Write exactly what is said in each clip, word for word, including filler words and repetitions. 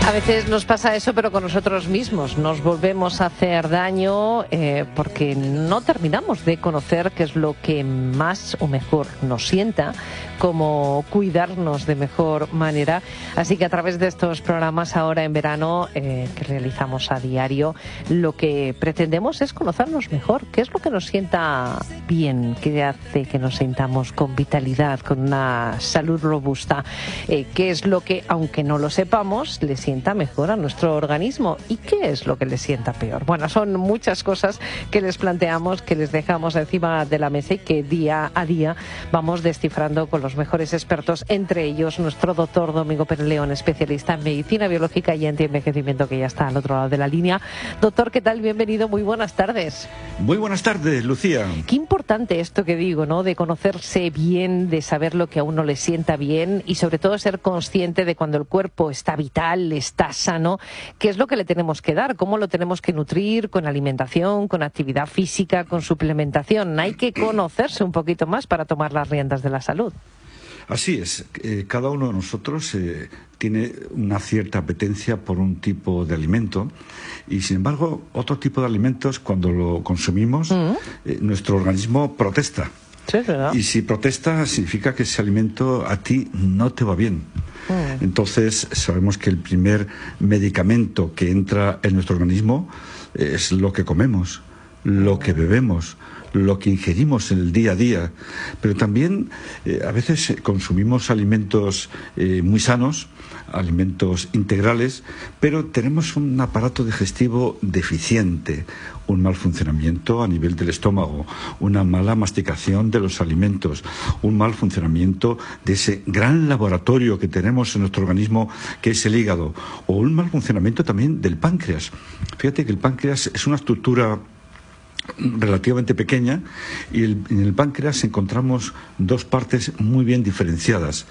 A veces nos pasa eso, pero con nosotros mismos. Nos volvemos a hacer daño eh, porque no terminamos de conocer qué es lo que más o mejor nos sienta, cómo cuidarnos de mejor manera. Así que a través de estos programas ahora en verano eh, que realizamos a diario, lo que pretendemos es conocernos mejor. ¿Qué es lo que nos sienta bien? ¿Qué hace que nos sintamos con vitalidad, con una salud robusta? Eh, ¿Qué es lo que, aunque no lo sepamos, le sienta mejor a nuestro organismo? ¿Y qué es lo que le sienta peor? Bueno, son muchas cosas que les planteamos, que les dejamos encima de la mesa y que día a día vamos descifrando con los mejores expertos, entre ellos nuestro doctor Domingo Pérez León, especialista en medicina biológica y antienvejecimiento, que ya está al otro lado de la línea. Doctor, ¿qué tal? Bienvenido, muy buenas tardes. Muy buenas tardes, Lucía. Qué importante esto que digo, ¿no? De conocerse bien, de saber lo que a uno le sienta bien y sobre todo ser consciente de cuando el cuerpo está vital, está sano, qué es lo que le tenemos que dar, cómo lo tenemos que nutrir, con alimentación, con actividad física, con suplementación. Hay que conocerse un poquito más para tomar las riendas de la salud. Así es, eh, cada uno de nosotros eh, tiene una cierta apetencia por un tipo de alimento y, sin embargo, otro tipo de alimentos, cuando lo consumimos, mm. eh, nuestro organismo protesta. Sí, ¿verdad? Y si protesta, significa que ese alimento a ti no te va bien. Mm. Entonces, sabemos que el primer medicamento que entra en nuestro organismo es lo que comemos, lo que bebemos, lo que ingerimos en el día a día, pero también eh, a veces consumimos alimentos eh, muy sanos, alimentos integrales, pero tenemos un aparato digestivo deficiente, un mal funcionamiento a nivel del estómago, una mala masticación de los alimentos, un mal funcionamiento de ese gran laboratorio que tenemos en nuestro organismo, que es el hígado, o un mal funcionamiento también del páncreas. Fíjate que el páncreas es una estructura relativamente pequeña y el, en el páncreas encontramos dos partes muy bien diferenciadas.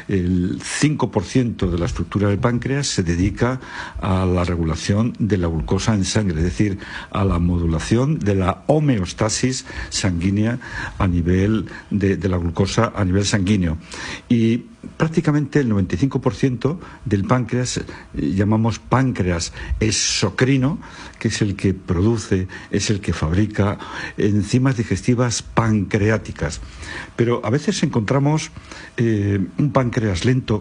El cinco por ciento de la estructura del páncreas se dedica a la regulación de la glucosa en sangre, es decir, a la modulación de la homeostasis sanguínea a nivel de, de la glucosa a nivel sanguíneo. Y prácticamente el noventa y cinco por ciento del páncreas eh, llamamos páncreas exocrino, que es el que produce, es el que fabrica enzimas digestivas pancreáticas. Pero a veces encontramos eh, un páncreas lento,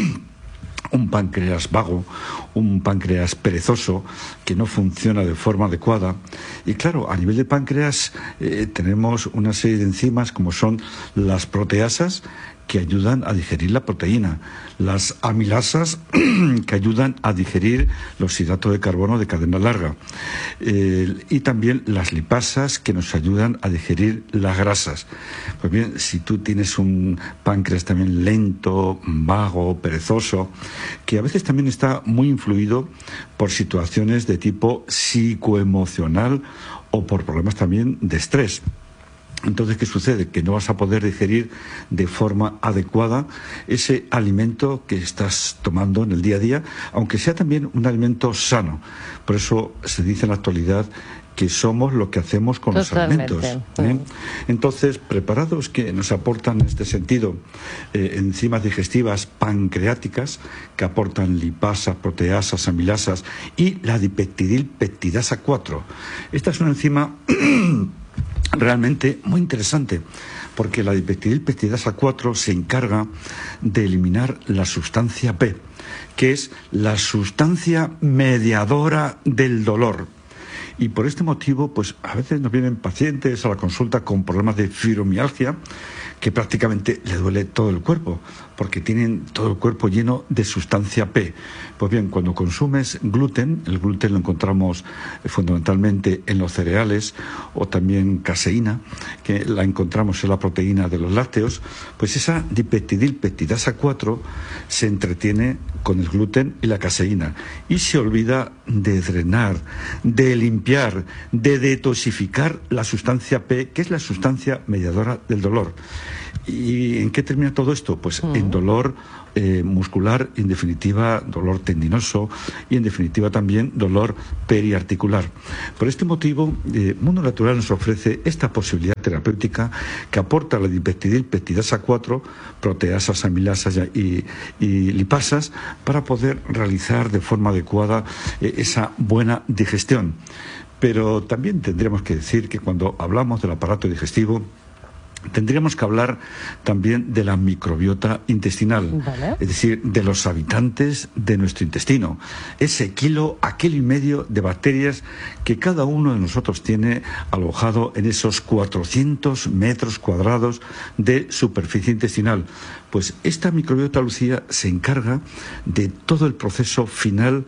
un páncreas vago, un páncreas perezoso que no funciona de forma adecuada. Y claro, a nivel de páncreas eh, tenemos una serie de enzimas como son las proteasas, que ayudan a digerir la proteína, las amilasas que ayudan a digerir los hidratos de carbono de cadena larga, eh, y también las lipasas que nos ayudan a digerir las grasas. Pues bien, si tú tienes un páncreas también lento, vago, perezoso, que a veces también está muy influido por situaciones de tipo psicoemocional o por problemas también de estrés. Entonces, ¿qué sucede? Que no vas a poder digerir de forma adecuada ese alimento que estás tomando en el día a día, aunque sea también un alimento sano. Por eso se dice en la actualidad que somos lo que hacemos con Totalmente. los alimentos. ¿eh? Entonces, preparados que nos aportan en este sentido eh, enzimas digestivas pancreáticas que aportan lipasas, proteasas, amilasas y la dipeptidilpeptidasa cuatro. Esta es una enzima realmente muy interesante, porque la dipeptidilpeptidasa cuatro se encarga de eliminar la sustancia P, que es la sustancia mediadora del dolor. Y por este motivo, pues a veces nos vienen pacientes a la consulta con problemas de fibromialgia, que prácticamente le duele todo el cuerpo, porque tienen todo el cuerpo lleno de sustancia P. Pues bien, cuando consumes gluten, el gluten lo encontramos fundamentalmente en los cereales, o también caseína, que la encontramos en la proteína de los lácteos, pues esa dipeptidilpeptidasa cuatro se entretiene con el gluten y la caseína y se olvida de drenar, de limpiar, de detoxificar la sustancia P, que es la sustancia mediadora del dolor. ¿Y en qué termina todo esto? Pues mm. en dolor eh, muscular, en definitiva dolor tendinoso y en definitiva también dolor periarticular. Por este motivo, eh, Mundo Natural nos ofrece esta posibilidad terapéutica que aporta la dipeptidil peptidasa cuatro, proteasas, amilasas y, y lipasas para poder realizar de forma adecuada eh, esa buena digestión. Pero también tendremos que decir que cuando hablamos del aparato digestivo, tendríamos que hablar también de la microbiota intestinal, ¿vale? Es decir, de los habitantes de nuestro intestino. Ese kilo a kilo y medio de bacterias que cada uno de nosotros tiene alojado en esos cuatrocientos metros cuadrados de superficie intestinal. Pues esta microbiota, Lucía, se encarga de todo el proceso final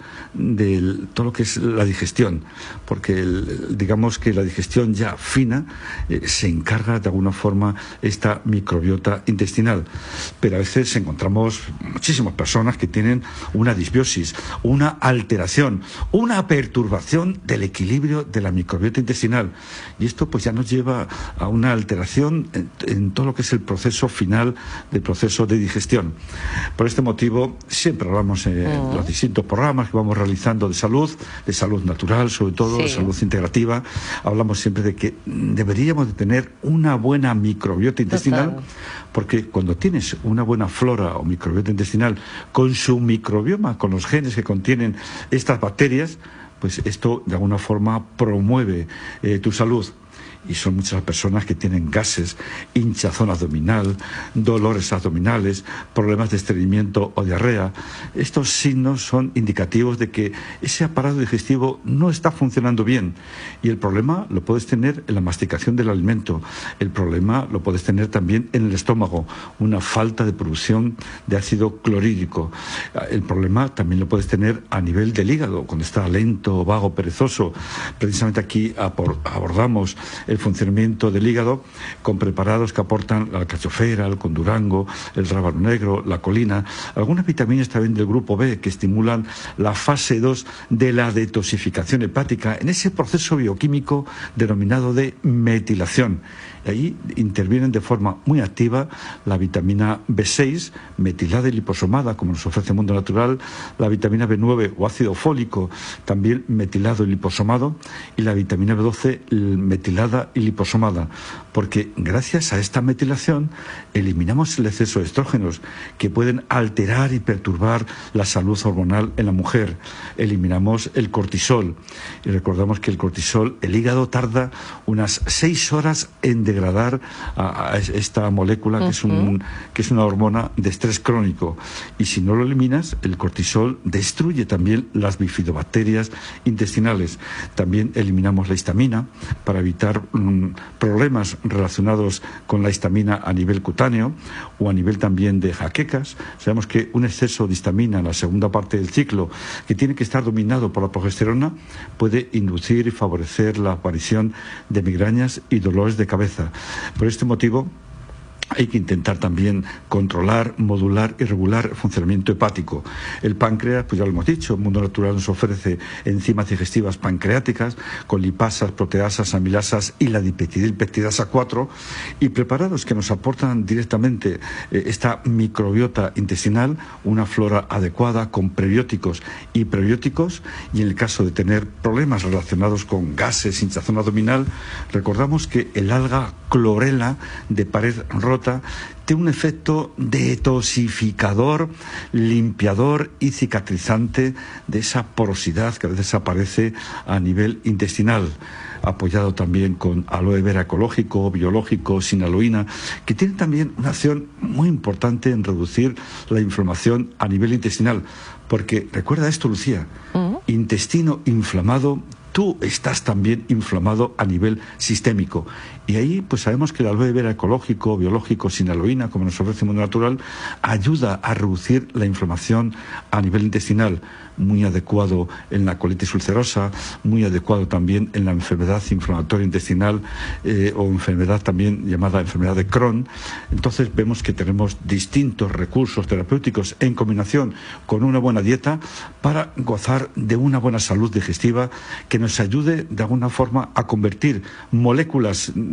de todo lo que es la digestión, porque el, digamos que la digestión ya fina eh, se encarga de alguna forma esta microbiota intestinal. Pero a veces encontramos muchísimas personas que tienen una disbiosis, una alteración, una perturbación del equilibrio de la microbiota intestinal. Y esto pues ya nos lleva a una alteración en, en todo lo que es el proceso final del proceso de digestión. Por este motivo, siempre hablamos en uh-huh. los distintos programas que vamos realizando de salud, de salud natural, sobre todo, sí. de salud integrativa. Hablamos siempre de que deberíamos de tener una buena microbiota intestinal, Total. Porque cuando tienes una buena flora o microbiota intestinal con su microbioma, con los genes que contienen estas bacterias, pues esto de alguna forma promueve eh, tu salud. Y son muchas las personas que tienen gases, hinchazón abdominal, dolores abdominales, problemas de estreñimiento o diarrea. Estos signos son indicativos de que ese aparato digestivo no está funcionando bien. Y el problema lo puedes tener en la masticación del alimento. El problema lo puedes tener también en el estómago, una falta de producción de ácido clorhídrico. El problema también lo puedes tener a nivel del hígado, cuando está lento, vago, perezoso. Precisamente aquí abordamos el funcionamiento del hígado con preparados que aportan la alcachofera, el condurango, el rábano negro, la colina, algunas vitaminas también del grupo B que estimulan la fase dos de la detoxificación hepática en ese proceso bioquímico denominado de metilación. Y ahí intervienen de forma muy activa la vitamina B seis, metilada y liposomada, como nos ofrece el Mundo Natural, la vitamina B nueve o ácido fólico, también metilado y liposomado, y la vitamina B doce, metilada y liposomada, porque gracias a esta metilación eliminamos el exceso de estrógenos que pueden alterar y perturbar la salud hormonal en la mujer. Eliminamos el cortisol, y recordamos que el cortisol, el hígado tarda unas seis horas en degradar a, a esta molécula que, uh-huh. es un, que es una hormona de estrés crónico, y si no lo eliminas, el cortisol destruye también las bifidobacterias intestinales. También eliminamos la histamina para evitar um, problemas relacionados con la histamina a nivel cutáneo o a nivel también de jaquecas. Sabemos que un exceso de histamina en la segunda parte del ciclo, que tiene que estar dominado por la progesterona, puede inducir y favorecer la aparición de migrañas y dolores de cabeza. Por este motivo, hay que intentar también controlar, modular y regular el funcionamiento hepático. El páncreas, pues ya lo hemos dicho, el Mundo Natural nos ofrece enzimas digestivas pancreáticas con lipasas, proteasas, amilasas y la dipeptidil peptidasa cuatro, y preparados que nos aportan directamente eh, esta microbiota intestinal, una flora adecuada con prebióticos y prebióticos, y en el caso de tener problemas relacionados con gases, hinchazón abdominal, recordamos que el alga clorela de pared rota tiene un efecto detoxificador, limpiador y cicatrizante de esa porosidad que a veces aparece a nivel intestinal, apoyado también con aloe vera ecológico, biológico, sin aloína, que tiene también una acción muy importante en reducir la inflamación a nivel intestinal. Porque, recuerda esto, Lucía, uh-huh. intestino inflamado, tú estás también inflamado a nivel sistémico. Y ahí pues sabemos que el aloe vera ecológico, biológico, sin aloína, como nos ofrece el Mundo Natural, ayuda a reducir la inflamación a nivel intestinal. Muy adecuado en la colitis ulcerosa, muy adecuado también en la enfermedad inflamatoria intestinal eh, o enfermedad también llamada enfermedad de Crohn. Entonces vemos que tenemos distintos recursos terapéuticos en combinación con una buena dieta para gozar de una buena salud digestiva que nos ayude de alguna forma a convertir moléculas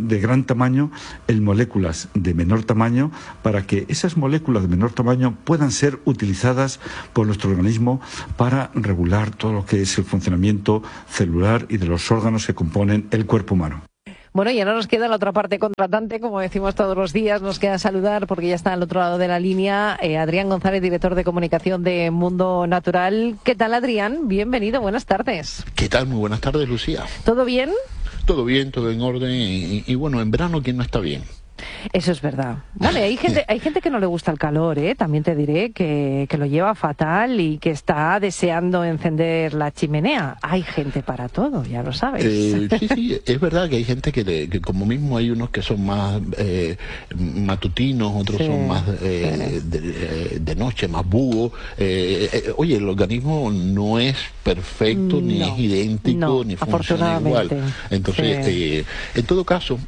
de gran tamaño en moléculas de menor tamaño para que esas moléculas de menor tamaño puedan ser utilizadas por nuestro organismo para regular todo lo que es el funcionamiento celular y de los órganos que componen el cuerpo humano. Bueno, ya no nos queda la otra parte contratante, como decimos todos los días, nos queda saludar porque ya está al otro lado de la línea eh, Adrián González, director de comunicación de Mundo Natural. ¿Qué tal, Adrián? Bienvenido, buenas tardes. ¿Qué tal? Muy buenas tardes, Lucía. ¿Todo bien? Todo bien, todo en orden y, y bueno, en verano, ¿quién no está bien? Eso es verdad. Vale, hay gente, hay gente que no le gusta el calor, ¿eh? También te diré que, que lo lleva fatal y que está deseando encender la chimenea. Hay gente para todo, ya lo sabes. Eh, sí, sí, es verdad que hay gente que, le, que como mismo hay unos que son más eh, matutinos, otros sí, son más eh, sí. de, de noche, más búhos. Eh, eh, oye, el organismo no es perfecto, no, ni es idéntico, no, ni funciona igual. Entonces, sí. eh, en todo caso,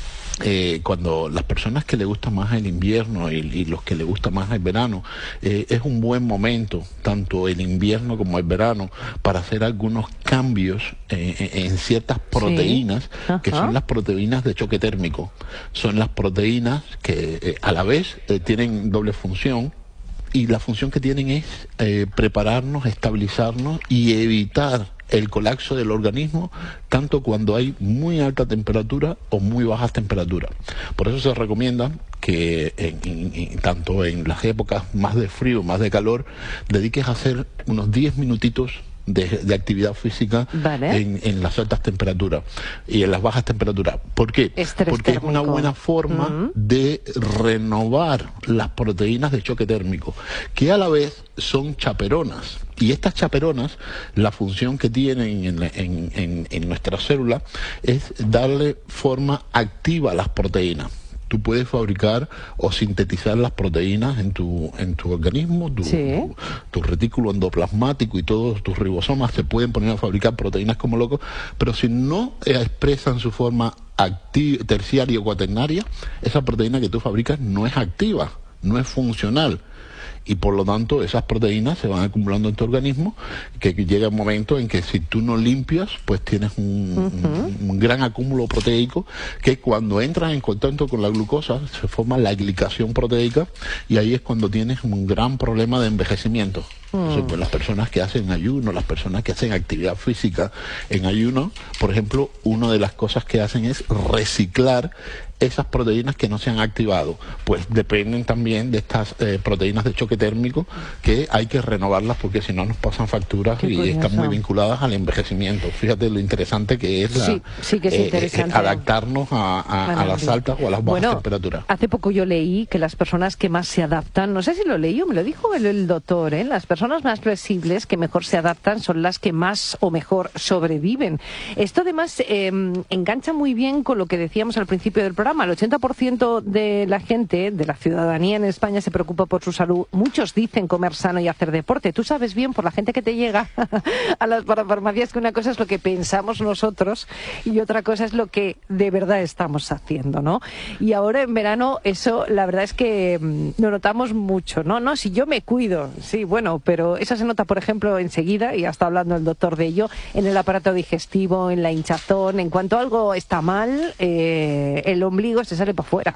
Eh, cuando las personas que le gusta más el invierno y, y los que le gusta más el verano, eh, es un buen momento, tanto el invierno como el verano, para hacer algunos cambios eh, en ciertas proteínas, sí. que son las proteínas de choque térmico. Son las proteínas que eh, a la vez eh, tienen doble función, y la función que tienen es eh, prepararnos, estabilizarnos y evitar el colapso del organismo, tanto cuando hay muy alta temperatura o muy bajas temperaturas. Por eso se recomienda que en, en, en, tanto en las épocas más de frío, más de calor, dediques a hacer unos diez minutitos De, de actividad física, vale, en, en las altas temperaturas y en las bajas temperaturas. ¿Por qué? Estrés Porque térmico. Es una buena forma uh-huh. de renovar las proteínas de choque térmico, que a la vez son chaperonas. Y estas chaperonas, la función que tienen en, en, en, en nuestra célula es darle forma activa a las proteínas. Tú puedes fabricar o sintetizar las proteínas en tu en tu organismo, tu, sí. tu, tu retículo endoplasmático y todos tus ribosomas se pueden poner a fabricar proteínas como locos, pero si no expresan su forma activa, terciaria o cuaternaria, esa proteína que tú fabricas no es activa, no es funcional. Y por lo tanto esas proteínas se van acumulando en tu organismo, que llega un momento en que si tú no limpias, pues tienes un, uh-huh. un, un gran acúmulo proteico, que cuando entras en contacto con la glucosa se forma la glicación proteica, y ahí es cuando tienes un gran problema de envejecimiento. Entonces, pues las personas que hacen ayuno, las personas que hacen actividad física en ayuno, por ejemplo, una de las cosas que hacen es reciclar esas proteínas que no se han activado. Pues dependen también de estas eh, proteínas de choque térmico, que hay que renovarlas porque si no nos pasan facturas. Qué y curioso. Están muy vinculadas al envejecimiento. Fíjate lo interesante que es, la, sí, sí que es eh, interesante. Eh, adaptarnos a, a, a las altas o a las bajas bueno, temperaturas. Hace poco yo leí que las personas que más se adaptan, no sé si lo leí o me lo dijo el, el doctor, ¿eh? Las personas más flexibles que mejor se adaptan son las que más o mejor sobreviven. Esto además eh, engancha muy bien con lo que decíamos al principio del programa. El ochenta por ciento de la gente, de la ciudadanía en España, se preocupa por su salud. Muchos dicen comer sano y hacer deporte. Tú sabes bien, por la gente que te llega a las farmacias, que una cosa es lo que pensamos nosotros y otra cosa es lo que de verdad estamos haciendo, ¿no? Y ahora en verano eso, la verdad es que mmm, lo notamos mucho, ¿no? No, si yo me cuido, sí, bueno, pero eso se nota, por ejemplo, enseguida, y ya está hablando el doctor de ello, en el aparato digestivo, en la hinchazón. En cuanto algo está mal, eh, el ombligo se sale para afuera.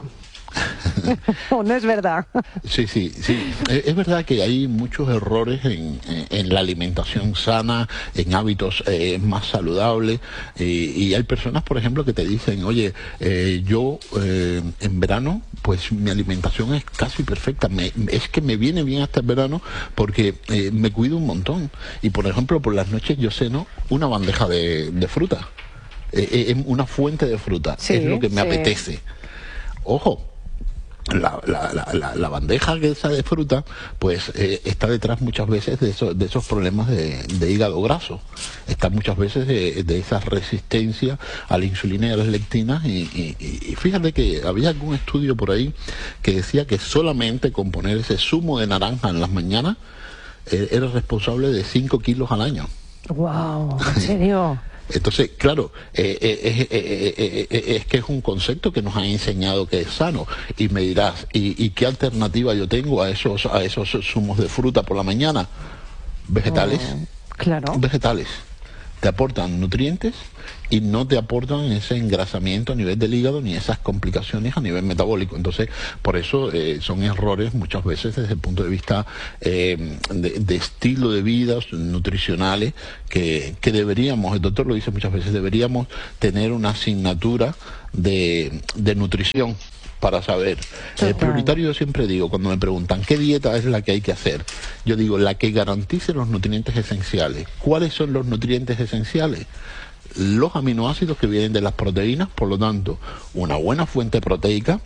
¿O no es verdad? Sí, sí, sí. Es verdad que hay muchos errores en, en la alimentación sana, en hábitos eh, más saludables, eh, y hay personas, por ejemplo, que te dicen, oye, eh, yo eh, en verano, pues mi alimentación es casi perfecta, me, es que me viene bien hasta el verano porque eh, me cuido un montón. Y, por ejemplo, por las noches yo ceno una bandeja de, de fruta, eh, eh, una fuente de fruta, sí, es lo que me sí. apetece. Ojo, La, la, la, la bandeja que esa de fruta, pues eh, está detrás muchas veces de, eso, de esos problemas de, de hígado graso, está muchas veces de, de esa resistencia a la insulina y a las lectinas, y, y, y fíjate que había algún estudio por ahí que decía que solamente con poner ese zumo de naranja en las mañanas eh, era responsable de cinco kilos al año. ¡Wow! ¿En serio? Entonces, claro, eh, eh, eh, eh, eh, eh, es que es un concepto que nos han enseñado que es sano. Y me dirás, ¿y, y qué alternativa yo tengo a esos a esos zumos de fruta por la mañana? Vegetales. Oh, claro. Vegetales. te aportan nutrientes y no te aportan ese engrasamiento a nivel del hígado ni esas complicaciones a nivel metabólico. Entonces, por eso eh, son errores muchas veces desde el punto de vista eh, de, de estilo de vida, nutricionales, que, que deberíamos, el doctor lo dice muchas veces, deberíamos tener una asignatura de, de nutrición para saber. El prioritario, yo siempre digo, cuando me preguntan qué dieta es la que hay que hacer, yo digo la que garantice los nutrientes esenciales. ¿Cuáles son los nutrientes esenciales? Los aminoácidos que vienen de las proteínas, por lo tanto, una buena fuente proteica,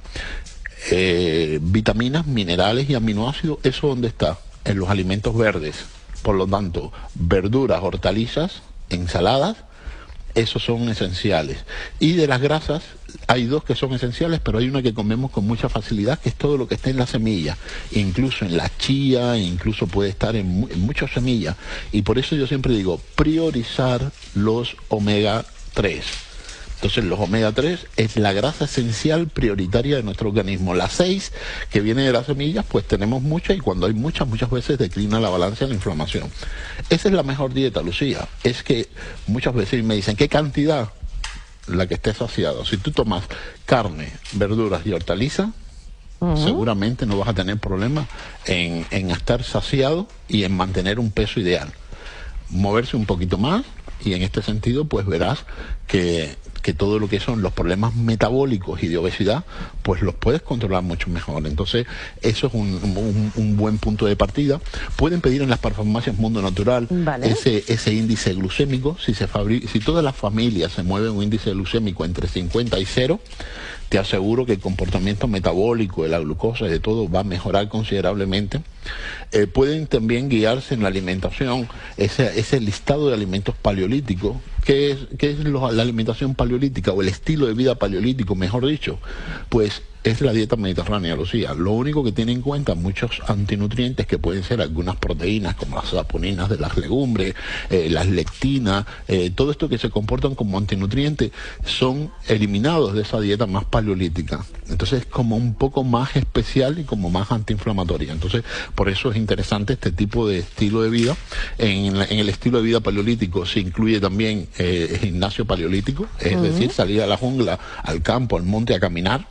eh, vitaminas, minerales y aminoácidos. ¿Eso dónde está? En los alimentos verdes. Por lo tanto, verduras, hortalizas, ensaladas, esos son esenciales. Y de las grasas hay dos que son esenciales, pero hay una que comemos con mucha facilidad, que es todo lo que está en la semilla, incluso en la chía, incluso puede estar en, mu en muchas semillas. Y por eso yo siempre digo, priorizar los omega tres. Entonces los omega tres es la grasa esencial prioritaria de nuestro organismo. La seis, que viene de las semillas, pues tenemos mucha, y cuando hay muchas, muchas veces declina la balanza de la inflamación. Esa es la mejor dieta, Lucía. Es que muchas veces me dicen, ¿qué cantidad? La que esté saciado. Si tú tomas carne, verduras y hortaliza, uh-huh, seguramente no vas a tener problemas en, en estar saciado y en mantener un peso ideal. Moverse un poquito más, y en este sentido pues verás que, que todo lo que son los problemas metabólicos y de obesidad pues los puedes controlar mucho mejor. Entonces eso es un, un, un buen punto de partida. Pueden pedir en las farmacias Mundo Natural, vale, ese, ese índice glucémico. Si se fabrica, si todas las familias se mueven un índice glucémico entre cincuenta y cero, te aseguro que el comportamiento metabólico de la glucosa y de todo va a mejorar considerablemente. Eh, pueden también guiarse en la alimentación, ese, ese listado de alimentos paleolíticos. ¿Qué es, qué es lo, la alimentación paleolítica o el estilo de vida paleolítico, mejor dicho? Pues es la dieta mediterránea, Lucía. Lo único que tiene en cuenta muchos antinutrientes, que pueden ser algunas proteínas como las saponinas de las legumbres, eh, las lectinas, eh, todo esto que se comportan como antinutrientes son eliminados de esa dieta más paleolítica. Entonces es como un poco más especial y como más antiinflamatoria. Entonces por eso es interesante este tipo de estilo de vida. En, la, en el estilo de vida paleolítico se incluye también eh, gimnasio paleolítico, es uh-huh, decir, salir a la jungla, al campo, al monte a caminar.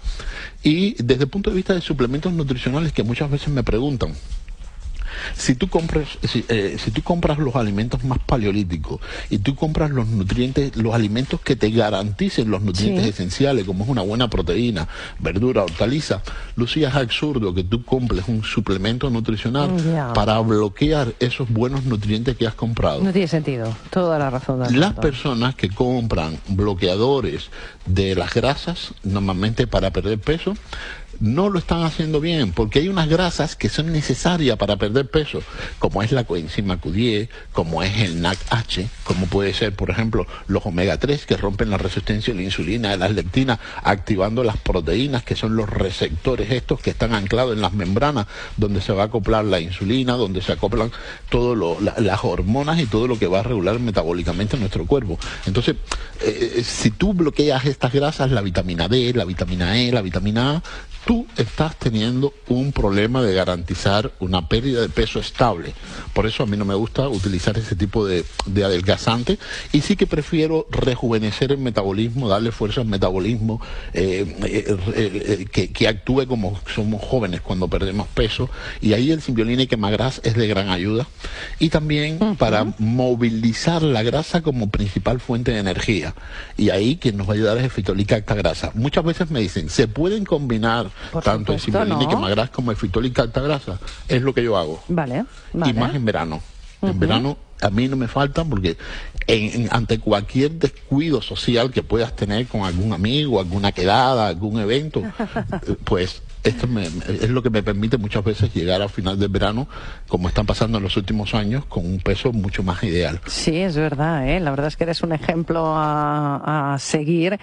Y desde el punto de vista de suplementos nutricionales, que muchas veces me preguntan, si tú compras, si, eh, si tú compras los alimentos más paleolíticos y tú compras los nutrientes, los alimentos que te garanticen los nutrientes sí, esenciales, como es una buena proteína, verdura, hortaliza, Lucía, es absurdo que tú compres un suplemento nutricional yeah, para bloquear esos buenos nutrientes que has comprado. No tiene sentido, toda la razón. Las personas que compran bloqueadores de las grasas, normalmente para perder peso, no lo están haciendo bien, porque hay unas grasas que son necesarias para perder peso, como es la coenzima Q diez, como es el N A C H, como puede ser, por ejemplo, los omega tres, que rompen la resistencia a la insulina, de las leptinas, activando las proteínas, que son los receptores estos que están anclados en las membranas, donde se va a acoplar la insulina, donde se acoplan todas la, las hormonas y todo lo que va a regular metabólicamente nuestro cuerpo. Entonces, eh, si tú bloqueas estas grasas, la vitamina D, la vitamina E, la vitamina A, tú estás teniendo un problema de garantizar una pérdida de peso estable. Por eso a mí no me gusta utilizar ese tipo de, de adelgazante, y sí que prefiero rejuvenecer el metabolismo, darle fuerza al metabolismo, eh, eh, eh, que, que actúe como somos jóvenes cuando perdemos peso, y ahí el Symbiolina y Quemagras es de gran ayuda. Y también uh-huh, para movilizar la grasa como principal fuente de energía, y ahí quien nos va a ayudar es el fitolicactagrasa. Muchas veces me dicen, ¿se pueden combinar Por tanto el Symbiolina y Quemagras como el fitolicactagrasa? Es lo que yo hago. Vale, vale. Y más en verano. Uh-huh. En verano a mí no me falta, porque en, en, ante cualquier descuido social que puedas tener con algún amigo, alguna quedada, algún evento, pues esto me, es lo que me permite muchas veces llegar al final del verano, como están pasando en los últimos años, con un peso mucho más ideal. Sí, es verdad, ¿eh? La verdad es que eres un ejemplo a, a seguir,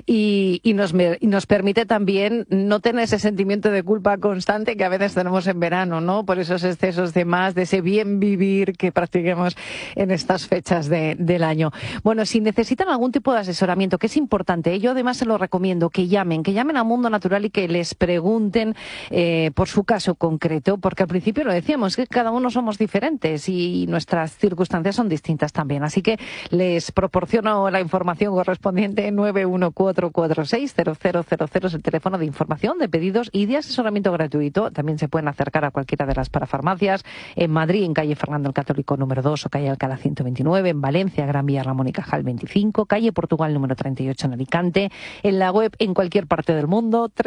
y, y, nos, y nos permite también no tener ese sentimiento de culpa constante que a veces tenemos en verano, ¿no? Por esos excesos de más, de ese bien vivir que practiquemos en estas fechas de, del año. Bueno, si necesitan algún tipo de asesoramiento, que es importante, yo además se lo recomiendo, que llamen, que llamen a Mundo Natural y que les pregunten pregunten eh, por su caso concreto, porque al principio lo decíamos, que cada uno somos diferentes y nuestras circunstancias son distintas también. Así que les proporciono la información correspondiente. Nueve uno cuatro cuatro seis cero cero cero cero es el teléfono de información, de pedidos y de asesoramiento gratuito. También se pueden acercar a cualquiera de las parafarmacias. En Madrid, en calle Fernando el Católico número dos o calle Alcalá ciento veintinueve. En Valencia, Gran Vía Ramón y Cajal veinticinco. Calle Portugal número treinta y ocho en Alicante. En la web en cualquier parte del mundo.